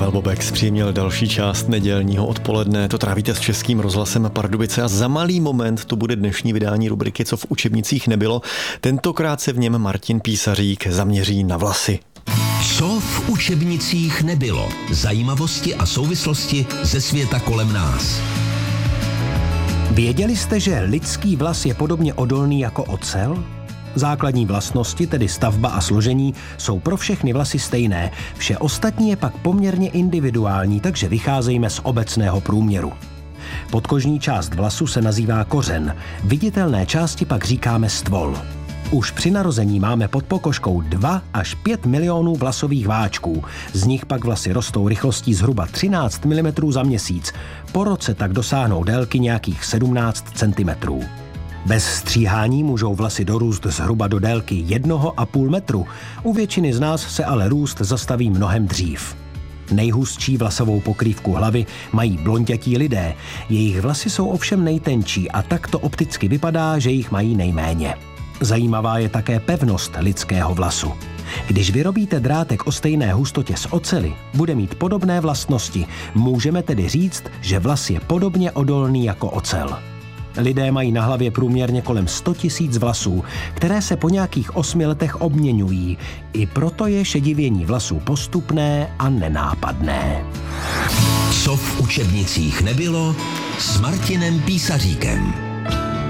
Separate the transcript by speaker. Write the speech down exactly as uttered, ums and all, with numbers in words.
Speaker 1: Pavel Bobek zpříjemnil další část nedělního odpoledne. To trávíte s Českým rozhlasem Pardubice a za malý moment to bude dnešní vydání rubriky Co v učebnicích nebylo. Tentokrát se v něm Martin Písařík zaměří na vlasy.
Speaker 2: Co v učebnicích nebylo? Zajímavosti a souvislosti ze světa kolem nás.
Speaker 3: Věděli jste, že lidský vlas je podobně odolný jako ocel? Základní vlastnosti, tedy stavba a složení, jsou pro všechny vlasy stejné. Vše ostatní je pak poměrně individuální, takže vycházejme z obecného průměru. Podkožní část vlasu se nazývá kořen, viditelné části pak říkáme stvol. Už při narození máme pod pokožkou dva až pět milionů vlasových váčků. Z nich pak vlasy rostou rychlostí zhruba třináct milimetrů za měsíc. Po roce tak dosáhnou délky nějakých sedmnáct centimetrů. Bez stříhání můžou vlasy dorůst zhruba do délky jednoho a půl metru. U většiny z nás se ale růst zastaví mnohem dřív. Nejhustší vlasovou pokrývku hlavy mají blondětí lidé. Jejich vlasy jsou ovšem nejtenčí a tak to opticky vypadá, že jich mají nejméně. Zajímavá je také pevnost lidského vlasu. Když vyrobíte drátek o stejné hustotě z oceli, bude mít podobné vlastnosti. Můžeme tedy říct, že vlas je podobně odolný jako ocel. Lidé mají na hlavě průměrně kolem sto tisíc vlasů, které se po nějakých osmi letech obměňují. I proto je šedivění vlasů postupné a nenápadné.
Speaker 2: Co v učebnicích nebylo s Martinem Písaříkem.